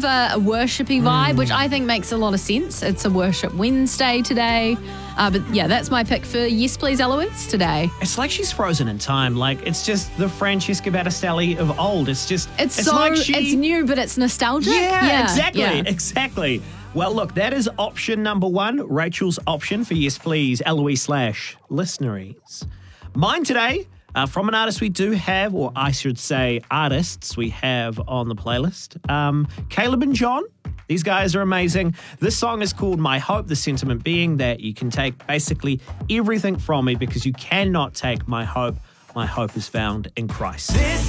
of a worshipy vibe, which I think makes a lot of sense. It's a worship Wednesday today. But yeah, that's my pick for Yes Please Eloise today. It's like she's frozen in time. Like, it's just the Francesca Battistelli of old. It's new, but it's nostalgic. Yeah, exactly. Yeah. Exactly. Well, look, that is option number one, Rachel's option for Yes Please Eloise / Listeneries. Mine today, from an artist we do have, or I should say artists we have on the playlist, Caleb and John. These guys are amazing. This song is called My Hope, the sentiment being that you can take basically everything from me because you cannot take my hope. My hope is found in Christ. This